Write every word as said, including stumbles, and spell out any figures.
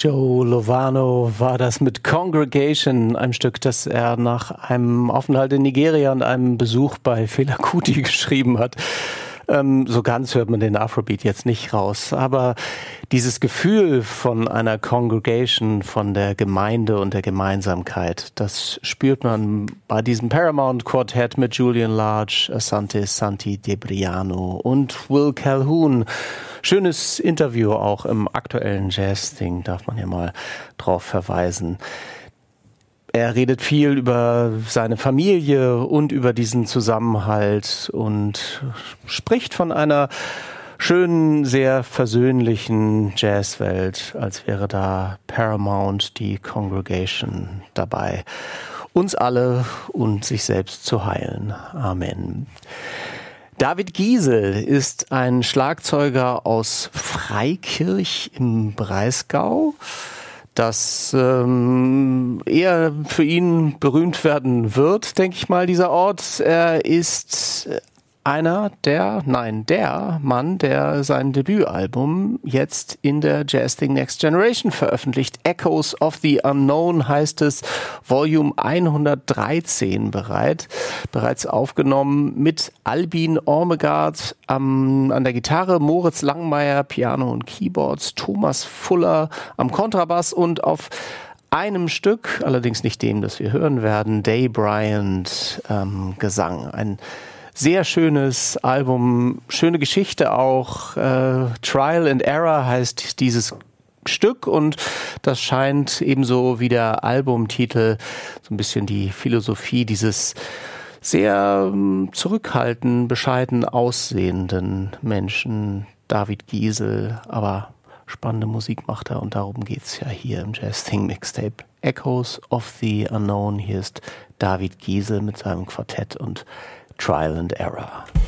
Joe Lovano war das mit Congregation, einem Stück, das er nach einem Aufenthalt in Nigeria und einem Besuch bei Fela Kuti geschrieben hat. Ähm, so ganz hört man den Afrobeat jetzt nicht raus, aber dieses Gefühl von einer Congregation, von der Gemeinde und der Gemeinsamkeit, das spürt man bei diesem Paramount-Quartett mit Julian Large, Asante Santi Debriano und Will Calhoun. Schönes Interview auch im aktuellen Jazz-Ding, darf man ja mal drauf verweisen. Er redet viel über seine Familie und über diesen Zusammenhalt und spricht von einer schönen, sehr versöhnlichen Jazzwelt, als wäre da Paramount, die Congregation, dabei, uns alle und sich selbst zu heilen. Amen. David Giesel ist ein Schlagzeuger aus Freikirch im Breisgau, das ähm, eher für ihn berühmt werden wird, denke ich mal, dieser Ort. Er ist einer der, nein, der Mann, der sein Debütalbum jetzt in der Jazz-Thing Next Generation veröffentlicht. Echoes of the Unknown heißt es, Volume hundertdreizehn bereit, bereits aufgenommen mit Albin Ormegard am, an der Gitarre, Moritz Langmeier, Piano und Keyboards, Thomas Fuller am Kontrabass und auf einem Stück, allerdings nicht dem, das wir hören werden, Day Bryant ähm, Gesang. Ein sehr schönes Album, schöne Geschichte auch. Äh, Trial and Error heißt dieses Stück und das scheint ebenso wie der Albumtitel so ein bisschen die Philosophie dieses sehr ähm, zurückhaltend, bescheiden aussehenden Menschen, David Giesel, aber spannende Musik macht er und darum geht's ja hier im Jazz-Thing Mixtape. Echoes of the Unknown, hier ist David Giesel mit seinem Quartett und Trial and Error.